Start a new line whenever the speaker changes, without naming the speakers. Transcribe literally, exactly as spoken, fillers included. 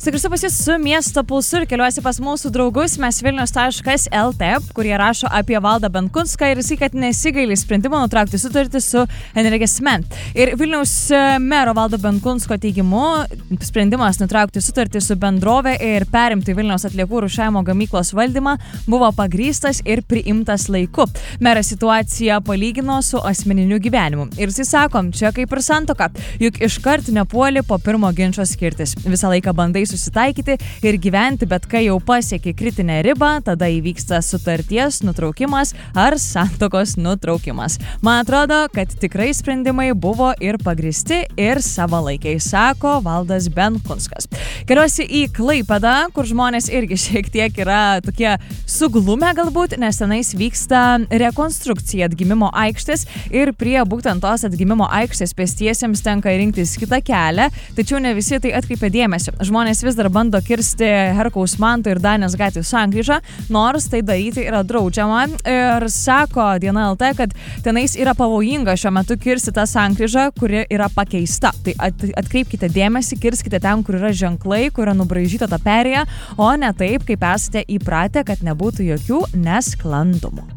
Sugrįžtu pas jūs su miesto pulsu ir keliuosi pas mūsų draugus mes Vilnius taškas el tė, kurie rašo apie Valdą Benkunską ir jisai, kad nesigaili sprendimo nutraukti sutartį su Energesment. Ir Vilniaus mero Valdo Benkunsko teigimu, sprendimas nutraukti sutartį su bendrove ir perimti Vilniaus atliekų rūšiavimo gamyklos valdymą buvo pagrįstas ir priimtas laiku. Meras situaciją palygino su asmeniniu gyvenimu. Ir jisai sako, čia kaip ir santuoka, juk iškart nepuoli po pirmo ginčo skirtis. Visą laiką bandai susitaikyti ir gyventi, bet kai jau pasieki kritinę ribą, tada įvyksta sutarties nutraukimas ar santuokos nutraukimas. Man atrodo, kad tikrai sprendimai buvo ir pagrįsti, ir savalaikiai, sako Valdas Benkunskas. Keliuosi į Klaipėdą, kur žmonės irgi šiek tiek yra tokie suglumę galbūt, nes tenais vyksta rekonstrukcija atgimimo aikštės ir prie būtent tos atgimimo aikštės pėstiesiems tenka rinktis kitą kelią, tačiau ne visi tai atkreipia dėmesį. Žmonės vis dar bando kirsti Herkaus Manto ir Danės gatvių sankryžą, nors tai daryti yra draudžiama. Ir sako Diena el tė, kad tenais yra pavojinga šiuo metu kirsti tą sankryžą, kuri yra pakeista. Tai atkreipkite dėmesį, kirskite ten, kur yra ženklai, kur yra nubraižyta ta perėja, o ne taip, kaip esate įpratę, kad nebūtų jokių nesklandumų.